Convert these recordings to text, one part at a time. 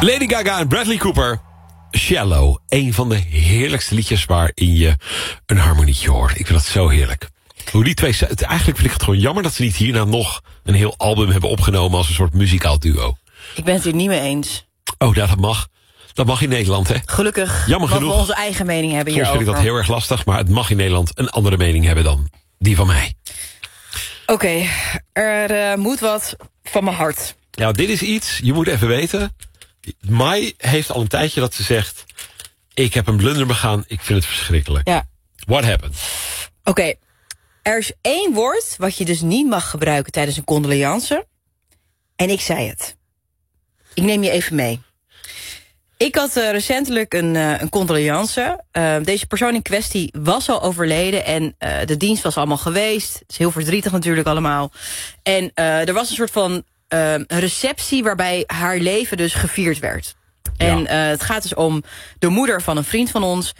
Lady Gaga en Bradley Cooper. Shallow. Een van de heerlijkste liedjes waarin je een harmonietje hoort. Ik vind dat zo heerlijk. Hoe die twee... Eigenlijk vind ik het gewoon jammer dat ze niet hierna nog een heel album hebben opgenomen als een soort muzikaal duo. Ik ben het hier niet mee eens. Oh, dat mag. Dat mag in Nederland, hè? Gelukkig. Jammer genoeg. We onze eigen mening hebben Soms hierover. vind ik dat heel erg lastig, maar het mag in Nederland een andere mening hebben dan die van mij. Oké, er moet wat van mijn hart. Ja, dit is iets, je moet even weten. Mai heeft al een tijdje dat ze zegt... ik heb een blunder begaan, ik vind het verschrikkelijk. Ja. What happened? Oké, er is 1 woord wat je dus niet mag gebruiken tijdens een condoleance. En ik zei het. Ik neem je even mee. Ik had recentelijk een condoleance. Deze persoon in kwestie was al overleden en de dienst was allemaal geweest. Het is heel verdrietig natuurlijk allemaal. En er was een soort van receptie waarbij haar leven dus gevierd werd. Ja. En het gaat dus om de moeder van een vriend van ons.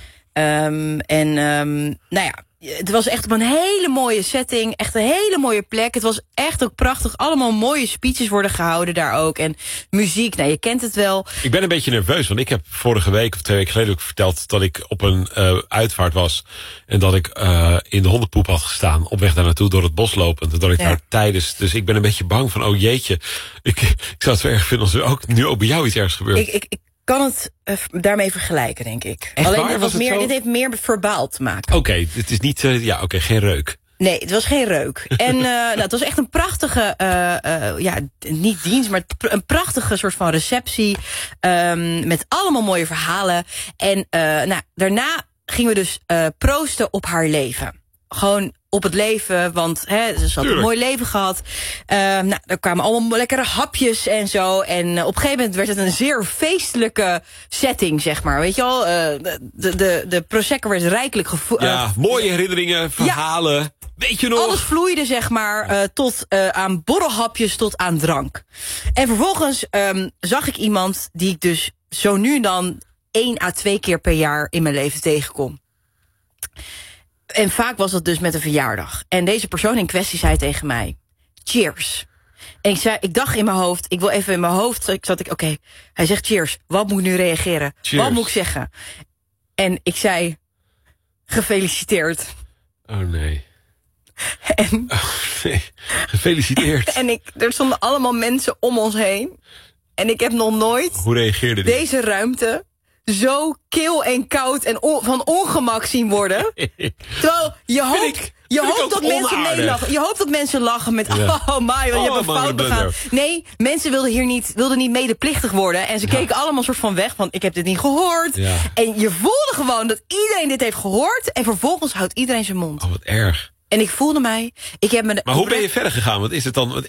Nou ja, het was echt op een hele mooie setting. Echt een hele mooie plek. Het was echt ook prachtig. Allemaal mooie speeches worden gehouden daar ook. En muziek, nou je kent het wel. Ik ben een beetje nerveus, want ik heb vorige week of 2 weken geleden ook verteld dat ik op een uitvaart was. En dat ik in de hondenpoep had gestaan op weg daar naartoe door het bos lopend. En dat ik daar tijdens... Dus ik ben een beetje bang van, oh jeetje. Ik zou het zo erg vinden als er ook nu ook bij jou iets ergs gebeurt. Ik kan het daarmee vergelijken, denk ik. Echt alleen waar? dit heeft meer verbaal te maken. Oké, het is niet... geen reuk. Nee, het was geen reuk. En het was echt een prachtige, niet dienst, maar een prachtige soort van receptie. Met allemaal mooie verhalen. En daarna gingen we dus proosten op haar leven. Gewoon op het leven, want ze had een mooi leven gehad. Er kwamen allemaal lekkere hapjes en zo. En op een gegeven moment werd het een zeer feestelijke setting, zeg maar. Weet je wel, de Prosecco werd rijkelijk gevoerd. Ja, mooie herinneringen, verhalen. Ja. Weet je nog? Alles vloeide, zeg maar, tot aan borrelhapjes tot aan drank. En vervolgens zag ik iemand die ik dus zo nu en dan 1 à 2 keer per jaar in mijn leven tegenkom. En vaak was dat dus met een verjaardag. En deze persoon in kwestie zei tegen mij: cheers. En ik dacht in mijn hoofd, oké, hij zegt cheers. Wat moet ik nu reageren? Cheers. Wat moet ik zeggen? En ik zei: gefeliciteerd. Oh nee. En, nee. Gefeliciteerd. En er stonden allemaal mensen om ons heen. En ik heb nog nooit... Hoe reageerde die? Deze ruimte zo kil en koud en van ongemak zien worden. Terwijl je hoopt dat mensen meelachen. Je hoopt dat mensen lachen met... Oh, Mario, je hebt een fout begaan. Nee, mensen wilden niet medeplichtig worden. En ze keken allemaal soort van weg. Van, ik heb dit niet gehoord. Ja. En je voelde gewoon dat iedereen dit heeft gehoord. En vervolgens houdt iedereen zijn mond. Oh, wat erg. En ik voelde mij... Maar hoe ben je verder gegaan? Wat is het dan? Want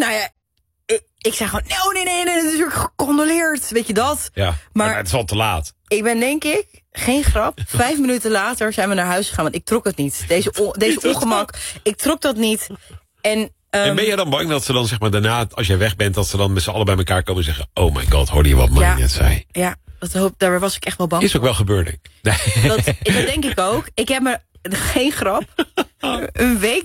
ik zei gewoon, nee, natuurlijk gecondoleerd. Weet je dat? Ja, maar het is al te laat. Ik ben denk ik, geen grap, 5 minuten later zijn we naar huis gegaan. Want ik trok het niet. Deze ongemak, ik trok dat niet. En ben je dan bang dat ze dan zeg maar daarna, als jij weg bent, dat ze dan met z'n allen bij elkaar komen en zeggen: oh my god, hoorde je wat Marie net zei? Ja, daar was ik echt wel bang voor. Is ook wel gebeurd. Nee. Dat denk ik ook. Ik heb me, geen grap, een week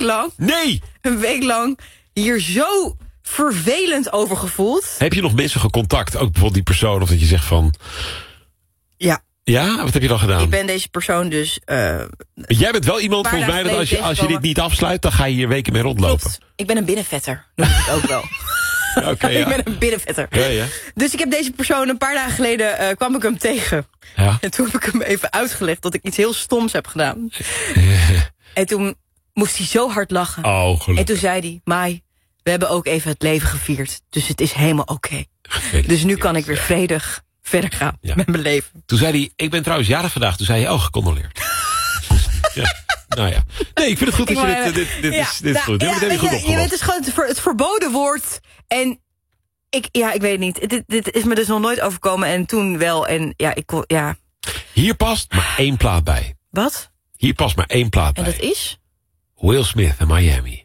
lang hier zo vervelend over gevoeld. Heb je nog mensen gecontact? Ook bijvoorbeeld die persoon, of dat je zegt van... Ja. Ja? Wat heb je dan gedaan? Ik ben deze persoon dus... Jij bent wel iemand, volgens mij, dat als je dit niet afsluit, dan ga je hier weken mee rondlopen. Klopt. Ik ben een binnenvetter, noem ik het ook wel. Ik ben een binnenvetter. Ja. Dus ik heb deze persoon een paar dagen geleden kwam ik hem tegen. Ja. En toen heb ik hem even uitgelegd dat ik iets heel stoms heb gedaan. En toen moest hij zo hard lachen. Oh, gelukkig. En toen zei hij: Mai, we hebben ook even het leven gevierd. Dus het is helemaal oké. Dus nu kan ik weer vredig verder gaan met mijn leven. Toen zei hij: ik ben trouwens jarig vandaag. Toen zei hij: oh, gecondoleerd. Ja. Nou ja. Nee, ik vind het goed dat je dit is goed. Dit heb je goed opgelost. Het is gewoon het verboden woord. En ik weet het niet. Dit is me dus nog nooit overkomen. En toen wel. En ja. Hier past maar 1 plaat bij. Wat? Hier past maar 1 plaat bij. En dat is? Will Smith en Miami.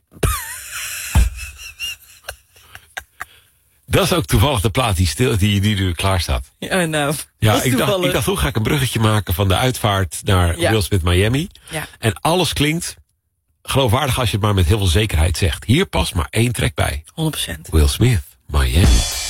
Dat is ook toevallig de plaat die nu klaar staat. Ja, nou. Ja, ik dacht, hoe ga ik een bruggetje maken van de uitvaart naar Will Smith Miami? Ja. En alles klinkt geloofwaardig als je het maar met heel veel zekerheid zegt. Hier past maar 1 track bij. 100%. Will Smith, Miami.